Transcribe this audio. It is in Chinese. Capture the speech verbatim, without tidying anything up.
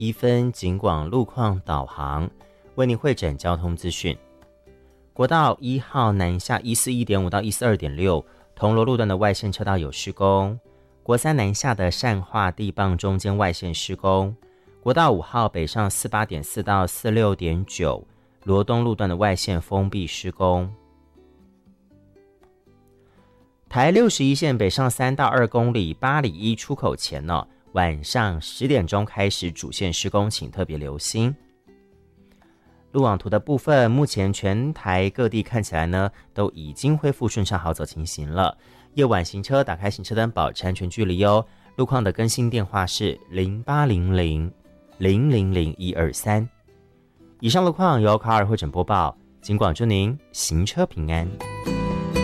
一分警广路况导航，为您汇整交通资讯。国道一号南下 一四一点五 到 一四二点六， 铜锣路段的外线车道有施工。国三南下的善化地磅中间外线施工。国道五号北上 四八点四 到 四六点九， 罗东路段的外线封闭施工。台六十一线北上三到二公里八里一出口前呢，晚上十点钟开始主线施工，请特别留心。路网图的部分，目前全台各地看起来呢都已经恢复顺畅好走情形了。夜晚行车打开行车灯，保持安全距离哦。路况的更新电话是零八零零零零零一二三。以上路况由卡尔汇整播报，警广祝您行车平安。